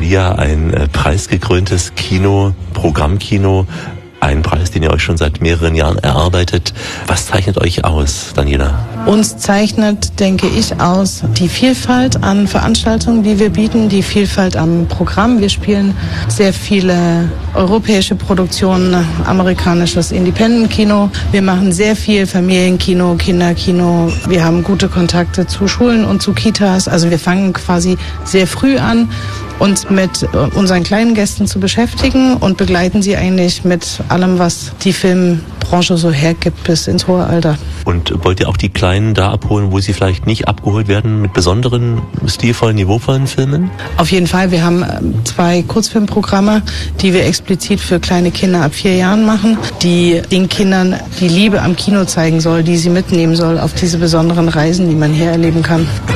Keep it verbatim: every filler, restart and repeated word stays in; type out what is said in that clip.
Thalia ein äh, preisgekröntes Kino, Programmkino. Ein Preis, den ihr euch schon seit mehreren Jahren erarbeitet. Was zeichnet euch aus, Daniela? Uns zeichnet, denke ich, aus die Vielfalt an Veranstaltungen, die wir bieten, die Vielfalt am Programm. Wir spielen sehr viele europäische Produktionen, amerikanisches Independent-Kino. Wir machen sehr viel Familienkino, Kinderkino. Wir haben gute Kontakte zu Schulen und zu Kitas. Also wir fangen quasi sehr früh an, uns mit unseren kleinen Gästen zu beschäftigen und begleiten sie eigentlich mit allem, was die Filmbranche so hergibt, bis ins hohe Alter. Und wollt ihr auch die Kleinen da abholen, wo sie vielleicht nicht abgeholt werden, mit besonderen, stilvollen, niveauvollen Filmen? Auf jeden Fall. Wir haben zwei Kurzfilmprogramme, die wir explizit für kleine Kinder ab vier Jahren machen, die den Kindern die Liebe am Kino zeigen soll, die sie mitnehmen soll auf diese besonderen Reisen, die man hier erleben kann.